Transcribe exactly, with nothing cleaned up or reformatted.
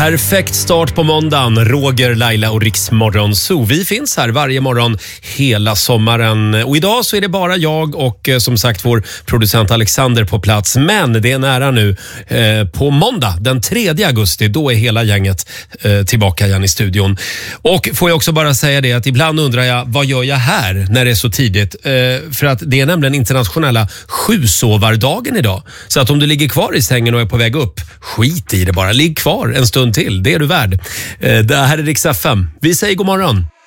Perfekt start på måndagen. Roger, Laila och Riks Morgonzoo. Vi finns här varje morgon hela sommaren. Och idag så är det bara jag och eh, som sagt vår producent Alexander på plats. Men det är nära nu. Eh, på måndag den tredje augusti, då är hela gänget eh, tillbaka igen i studion. Och får jag också bara säga det att ibland undrar jag, vad gör jag här när det är så tidigt? Eh, för att det är nämligen internationella sjusovardagen idag. Så att om du ligger kvar i sängen och är på väg upp, skit i det bara. Ligg kvar en stund till, det är du värd. Eh, det här är Rix F M. Vi säger god morgon.